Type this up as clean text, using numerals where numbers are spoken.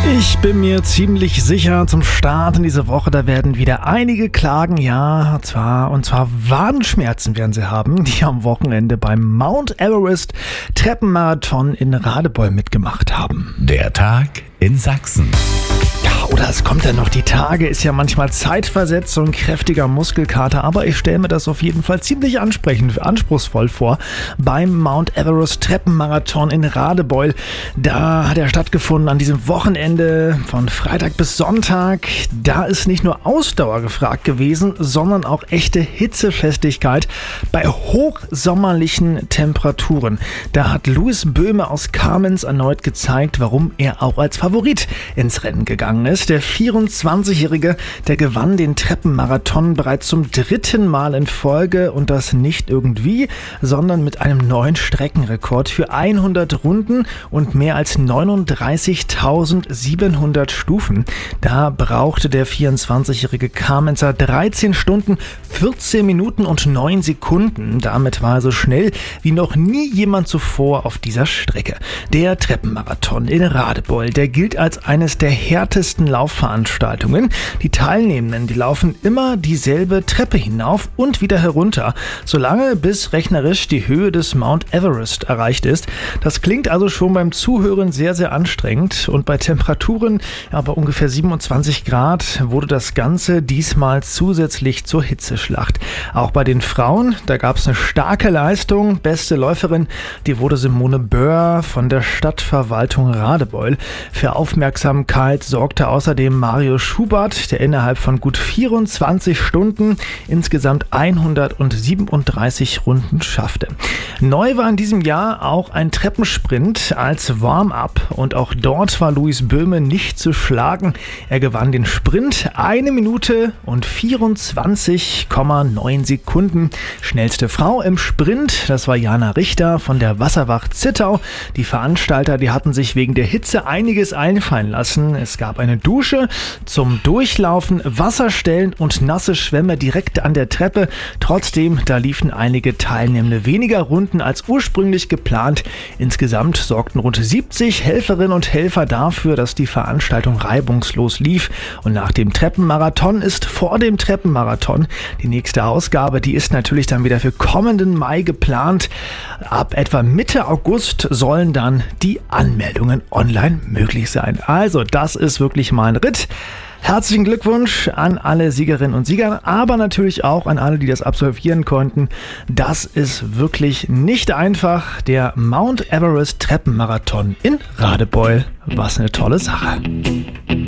Ich bin mir ziemlich sicher, zum Start in diese Woche, da werden wieder einige klagen, und zwar Wadenschmerzen werden sie haben, die am Wochenende beim Mount Everest Treppenmarathon in Radebeul mitgemacht haben. Der Tag in Sachsen. Oder es kommt ja noch die Tage, ist ja manchmal zeitversetzt, so ein kräftiger Muskelkater, aber ich stelle mir das auf jeden Fall ziemlich anspruchsvoll vor. Beim Mount Everest Treppenmarathon in Radebeul, da hat er stattgefunden an diesem Wochenende von Freitag bis Sonntag. Da ist nicht nur Ausdauer gefragt gewesen, sondern auch echte Hitzefestigkeit bei hochsommerlichen Temperaturen. Da hat Louis Böhme aus Kamenz erneut gezeigt, warum er auch als Favorit ins Rennen gegangen ist. Der 24-Jährige, der gewann den Treppenmarathon bereits zum 3. Mal in Folge und das nicht irgendwie, sondern mit einem neuen Streckenrekord für 100 Runden und mehr als 39.700 Stufen. Da brauchte der 24-jährige Kamenzer 13 Stunden, 14 Minuten und 9 Sekunden. Damit war er so schnell wie noch nie jemand zuvor auf dieser Strecke. Der Treppenmarathon in Radebeul, der gilt als eines der härtesten Laufveranstaltungen. Die Teilnehmenden, die laufen immer dieselbe Treppe hinauf und wieder herunter, solange bis rechnerisch die Höhe des Mount Everest erreicht ist. Das klingt also schon beim Zuhören sehr, sehr anstrengend und bei Temperaturen bei ungefähr 27 Grad wurde das Ganze diesmal zusätzlich zur Hitzeschlacht. Auch bei den Frauen, da gab es eine starke Leistung. Beste Läuferin, die wurde Simone Böhr von der Stadtverwaltung Radebeul. Für Aufmerksamkeit sorgte außerdem Mario Schubert, der innerhalb von gut 24 Stunden insgesamt 137 Runden schaffte. Neu war in diesem Jahr auch ein Treppensprint als Warm-up und auch dort war Louis Böhme nicht zu schlagen. Er gewann den Sprint 1 Minute und 24,9 Sekunden. Schnellste Frau im Sprint, das war Jana Richter von der Wasserwacht Zittau. Die Veranstalter, die hatten sich wegen der Hitze einiges einfallen lassen. Es gab eine Dusche zum Durchlaufen, Wasserstellen und nasse Schwämme direkt an der Treppe. Trotzdem, da liefen einige Teilnehmende weniger Runden als ursprünglich geplant. Insgesamt sorgten rund 70 Helferinnen und Helfer dafür, dass die Veranstaltung reibungslos lief. Und nach dem Treppenmarathon ist vor dem Treppenmarathon die nächste Ausgabe. Die ist natürlich dann wieder für kommenden Mai geplant. Ab etwa Mitte August sollen dann die Anmeldungen online möglich sein. Also das ist wirklich mal ein Ritt. Herzlichen Glückwunsch an alle Siegerinnen und Sieger, aber natürlich auch an alle, die das absolvieren konnten. Das ist wirklich nicht einfach. Der Mount Everest Treppenmarathon in Radebeul. Was eine tolle Sache.